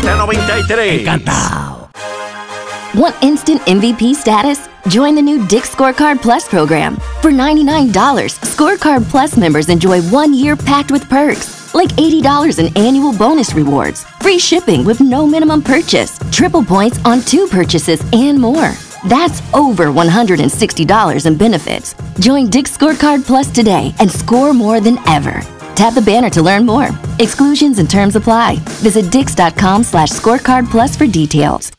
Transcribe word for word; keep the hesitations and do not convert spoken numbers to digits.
noventa y tres. Encantado. Want instant M V P status? Join the new Dick's Scorecard Plus program. For ninety-nine dollars, Scorecard Plus members enjoy one year packed with perks, like eighty dollars in annual bonus rewards, free shipping with no minimum purchase, triple points on two purchases, and more. That's over one hundred sixty dollars in benefits. Join Dick's Scorecard Plus today and score more than ever. Tap the banner to learn more. Exclusions and terms apply. Visit dix.com slash scorecard plus for details.